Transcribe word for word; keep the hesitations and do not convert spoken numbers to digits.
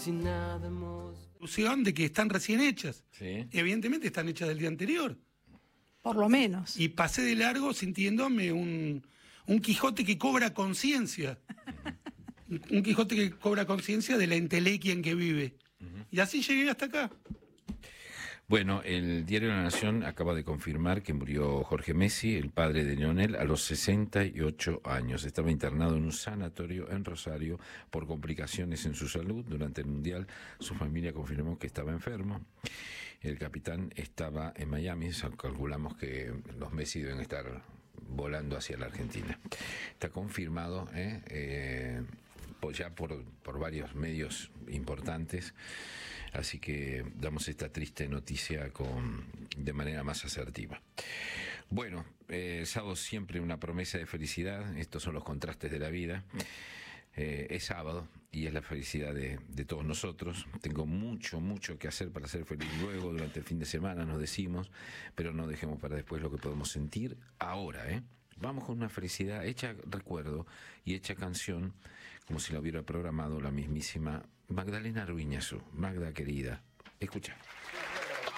ilusión de que están recién hechas. Sí. Evidentemente están hechas del día anterior. Por lo menos. Y pasé de largo sintiéndome un, un Quijote que cobra conciencia. Un, un Quijote que cobra conciencia de la entelequia en que vive. Uh-huh. Y así llegué hasta acá. Bueno, el diario La Nación acaba de confirmar que murió Jorge Messi, el padre de Lionel, a los sesenta y ocho años. Estaba internado en un sanatorio en Rosario por complicaciones en su salud. Durante el Mundial, su familia confirmó que estaba enfermo. El capitán estaba en Miami. Calculamos que los Messi deben estar volando hacia la Argentina. Está confirmado, ¿eh? Eh, ya por, por varios medios importantes, así que damos esta triste noticia con, de manera más asertiva. Bueno, eh, el sábado siempre una promesa de felicidad, estos son los contrastes de la vida. Eh, es sábado y es la felicidad de, de todos nosotros. Tengo mucho, mucho que hacer para ser feliz luego, durante el fin de semana nos decimos, pero no dejemos para después lo que podemos sentir ahora, ¿eh? Vamos con una felicidad hecha recuerdo y hecha canción, como si la hubiera programado la mismísima Magdalena Ruiñazu. Magda querida, escucha.